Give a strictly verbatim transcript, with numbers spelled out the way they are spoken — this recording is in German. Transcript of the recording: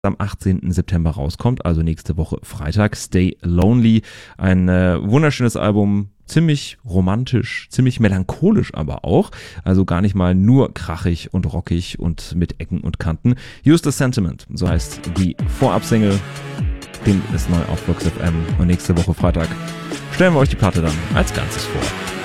am achtzehnten September rauskommt, also nächste Woche Freitag. Stay Lonely, ein äh, wunderschönes Album, ziemlich romantisch, ziemlich melancholisch aber auch, also gar nicht mal nur krachig und rockig und mit Ecken und Kanten. Use the Sentiment, so heißt die Vorab-Single, klingt ist neu auf Flux F M und nächste Woche Freitag stellen wir euch die Platte dann als Ganzes vor.